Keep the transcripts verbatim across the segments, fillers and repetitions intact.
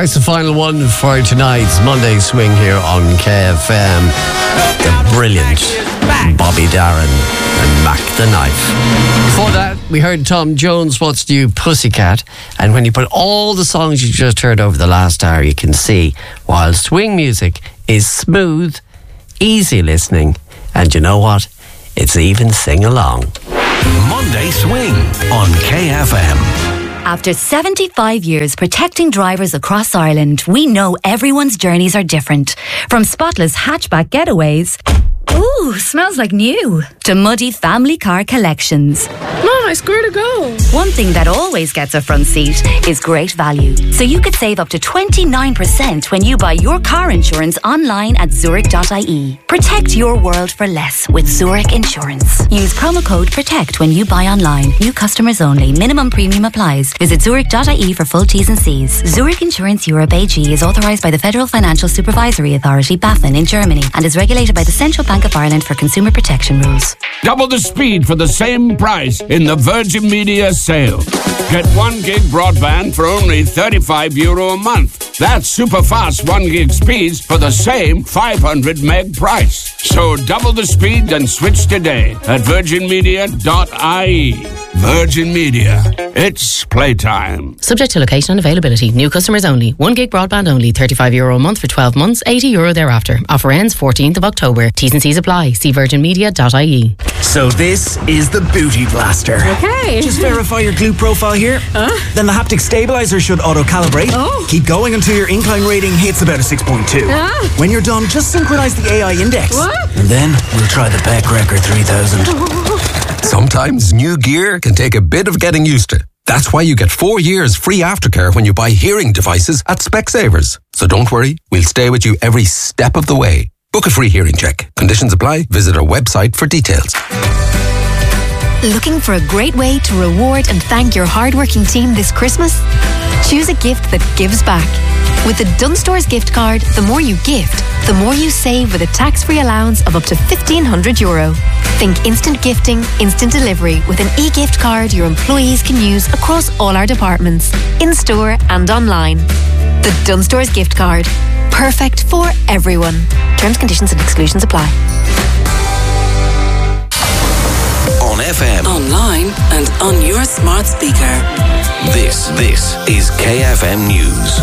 Here's the final one for tonight's Monday Swing here on K F M. The brilliant Bobby Darin and Mac the Knife. Before that, we heard Tom Jones, What's New, Pussycat. And when you put all the songs you just heard over the last hour, you can see while swing music is smooth, easy listening, and you know what? It's even sing-along. Monday Swing on K F M. After seventy-five years protecting drivers across Ireland, we know everyone's journeys are different. From spotless hatchback getaways, ooh, smells like new, to muddy family car collections. Mom, I swear to go. One thing that always gets a front seat is great value. So you could save up to twenty-nine percent when you buy your car insurance online at Zurich dot I E. Protect your world for less with Zurich Insurance. Use promo code PROTECT when you buy online. New customers only. Minimum premium applies. Visit Zurich dot I E for full T's and C's. Zurich Insurance Europe A G is authorised by the Federal Financial Supervisory Authority, BaFin, in Germany, and is regulated by the Central Bank of Ireland for consumer protection rules. Double the speed for the same price in the Virgin Media sale. Get one gig broadband for only thirty-five euro a month. That's super fast one gig speeds for the same five hundred meg price. So double the speed and switch today at virgin media dot I E. Virgin Media. It's playtime. Subject to location and availability. New customers only. One gig broadband only. thirty-five euro a month for twelve months. eighty euro thereafter. Offer ends fourteenth of October. T's and C's apply. See virgin media dot I E. So this is the Booty Blaster. Okay. Just verify your glute profile here. Huh? Then the haptic stabilizer should auto-calibrate. Oh. Keep going until your incline rating hits about a six point two. Ah. When you're done, just synchronize the A I index. What? And then we'll try the Peck Record three thousand. Sometimes new gear can take a bit of getting used to. That's why you get four years free aftercare when you buy hearing devices at Specsavers. So don't worry, we'll stay with you every step of the way. Book a free hearing check. Conditions apply. Visit our website for details. Looking for a great way to reward and thank your hardworking team this Christmas? Choose a gift that gives back. With the Dunnes Stores gift card, the more you gift, the more you save with a tax-free allowance of up to fifteen hundred euro. Think instant gifting, instant delivery with an e-gift card your employees can use across all our departments, in-store and online. The Dunnes Stores gift card. Perfect for everyone. Terms, conditions and exclusions apply. On F M, online and on your smart speaker. This, this is K F M News.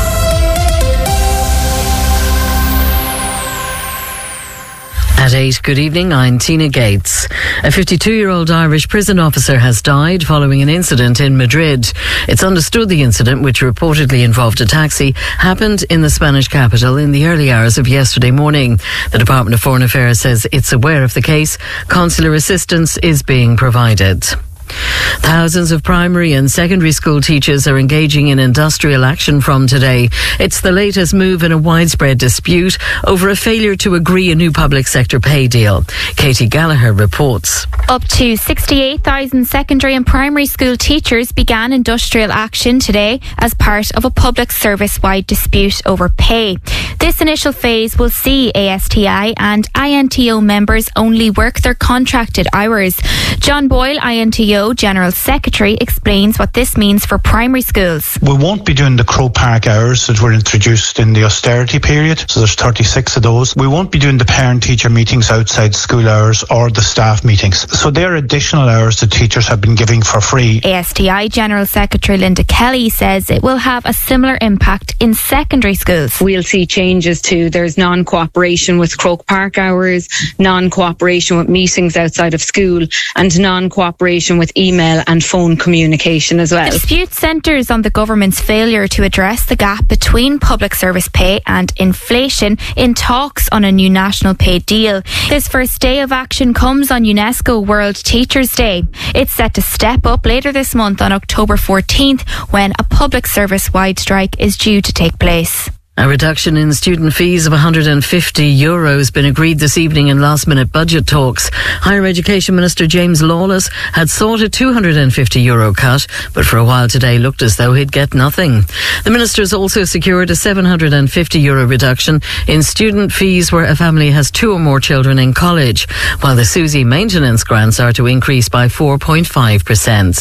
At eight, good evening, I'm Tina Gates. A fifty-two-year-old Irish prison officer has died following an incident in Madrid. It's understood the incident, which reportedly involved a taxi, happened in the Spanish capital in the early hours of yesterday morning. The Department of Foreign Affairs says it's aware of the case. Consular assistance is being provided. Thousands of primary and secondary school teachers are engaging in industrial action from today. It's the latest move in a widespread dispute over a failure to agree a new public sector pay deal. Katie Gallagher reports. Up to sixty-eight thousand secondary and primary school teachers began industrial action today as part of a public service-wide dispute over pay. This initial phase will see A S T I and I N T O members only work their contracted hours. John Boyle, I N T O General Secretary, explains what this means for primary schools. We won't be doing the Croke Park hours that were introduced in the austerity period, so there's thirty-six of those. We won't be doing the parent-teacher meetings outside school hours or the staff meetings. So they're additional hours that teachers have been giving for free. A S T I General Secretary Linda Kelly says it will have a similar impact in secondary schools. We'll see changes to there's non-cooperation with Croke Park hours, non-cooperation with meetings outside of school, and non-cooperation with email and phone communication as well. The dispute centres on the government's failure to address the gap between public service pay and inflation in talks on a new national pay deal. This first day of action comes on UNESCO World Teachers' Day. It's set to step up later this month on October fourteenth when a public service-wide strike is due to take place. A reduction in student fees of one hundred fifty euro has been agreed this evening in last-minute budget talks. Higher Education Minister James Lawless had sought a two hundred fifty euro cut, but for a while today looked as though he'd get nothing. The minister has also secured a seven hundred fifty euro reduction in student fees where a family has two or more children in college, while the SUSI maintenance grants are to increase by four point five percent.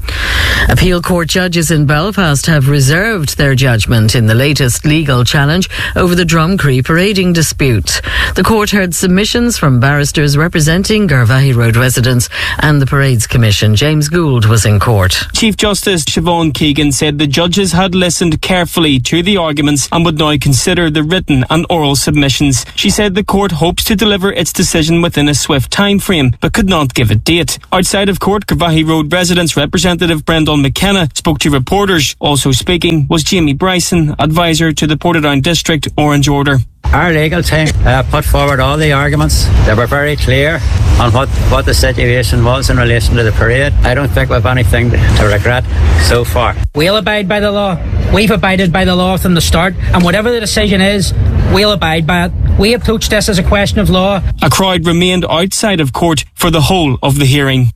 Appeal court judges in Belfast have reserved their judgment in the latest legal challenge over the Drumcree parading dispute. The court heard submissions from barristers representing Garvaghey Road residents and the Parades Commission. James Gould was in court. Chief Justice Siobhan Keegan said the judges had listened carefully to the arguments and would now consider the written and oral submissions. She said the court hopes to deliver its decision within a swift time frame, but could not give a date. Outside of court, Garvaghey Road residents Representative Brendan McKenna spoke to reporters. Also speaking was Jamie Bryson, advisor to the Portadown District Orange Order. Our legal team uh, put forward all the arguments. They were very clear on what, what the situation was in relation to the parade. I don't think we have anything to regret so far. We'll abide by the law. We've abided by the law from the start, and whatever the decision is, we'll abide by it. We approach this as a question of law. A crowd remained outside of court for the whole of the hearing.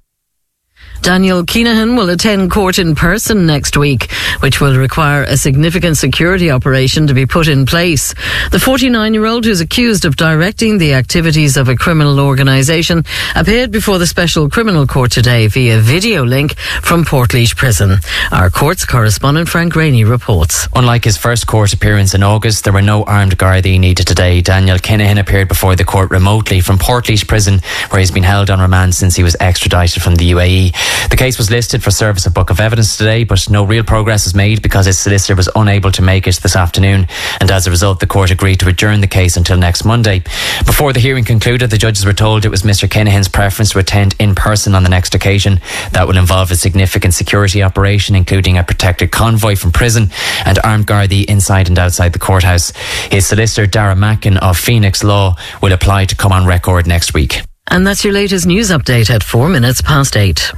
Daniel Kinahan will attend court in person next week, which will require a significant security operation to be put in place. The forty-nine-year-old, who's accused of directing the activities of a criminal organisation, appeared before the Special Criminal Court today via video link from Portlaoise Prison. Our courts correspondent Frank Rainey reports. Unlike his first court appearance in August, there were no armed Gardaí needed today. Daniel Kinahan appeared before the court remotely from Portlaoise Prison, where he's been held on remand since he was extradited from the U A E. The case was listed for service of book of evidence today, but no real progress was made because his solicitor was unable to make it this afternoon, and as a result the court agreed to adjourn the case until next Monday. Before the hearing concluded, the judges were told it was Mr Kinahan's preference to attend in person on the next occasion. That will involve a significant security operation, including a protected convoy from prison and armed Gardaí inside and outside the courthouse. His solicitor Dara Mackin of Phoenix Law will apply to come on record next week. And that's your latest news update at four minutes past eight.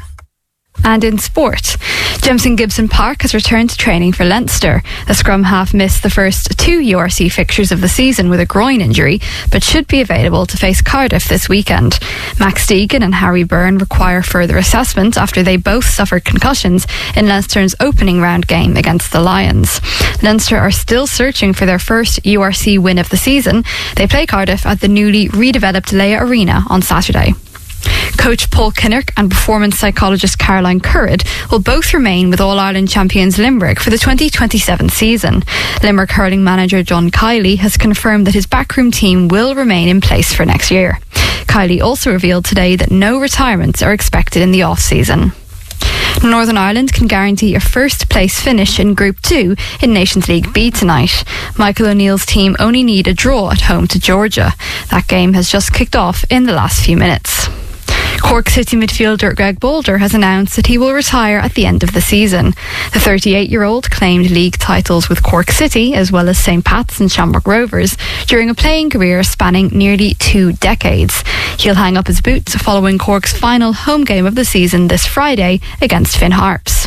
And in sport, Jemson Gibson Park has returned to training for Leinster. The scrum half missed the first two U R C fixtures of the season with a groin injury, but should be available to face Cardiff this weekend. Max Deegan and Harry Byrne require further assessment after they both suffered concussions in Leinster's opening round game against the Lions. Leinster are still searching for their first U R C win of the season. They play Cardiff at the newly redeveloped Leia Arena on Saturday. Coach Paul Kinnock and performance psychologist Caroline Currid will both remain with All-Ireland champions Limerick for the twenty twenty-seven season. Limerick hurling manager John Kiley has confirmed that his backroom team will remain in place for next year. Kiley also revealed today that no retirements are expected in the off-season. Northern Ireland can guarantee a first place finish in Group two in Nations League B tonight. Michael O'Neill's team only need a draw at home to Georgia. That game has just kicked off in the last few minutes. Cork City midfielder Greg Boulder has announced that he will retire at the end of the season. The thirty-eight-year-old claimed league titles with Cork City as well as Saint Pat's and Shamrock Rovers during a playing career spanning nearly two decades. He'll hang up his boots following Cork's final home game of the season this Friday against Finn Harps.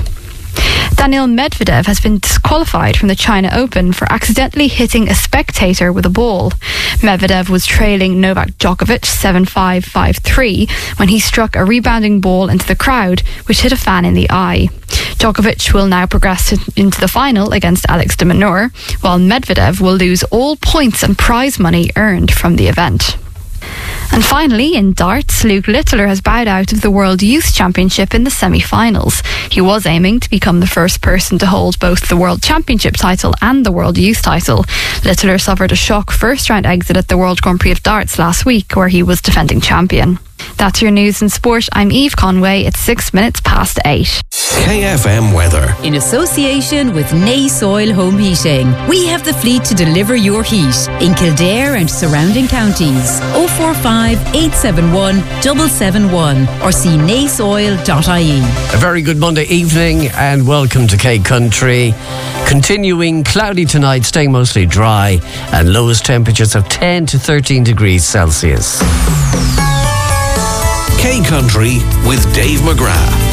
Daniil Medvedev has been disqualified from the China Open for accidentally hitting a spectator with a ball. Medvedev was trailing Novak Djokovic seven five, five three when he struck a rebounding ball into the crowd, which hit a fan in the eye. Djokovic will now progress to, into the final against Alex de Minaur, while Medvedev will lose all points and prize money earned from the event. And finally, in darts, Luke Littler has bowed out of the World Youth Championship in the semi-finals. He was aiming to become the first person to hold both the World Championship title and the World Youth title. Littler suffered a shock first-round exit at the World Grand Prix of Darts last week, where he was defending champion. That's your news and sport. I'm Eve Conway. It's six minutes past eight. K F M weather. In association with Nay Soil Home Heating, we have the fleet to deliver your heat in Kildare and surrounding counties. oh four five, eight seven one, seven seven one or see nay soil dot I E. A very good Monday evening and welcome to K Country. Continuing cloudy tonight, staying mostly dry, and lowest temperatures of ten to thirteen degrees Celsius. K Country with Dave McGrath.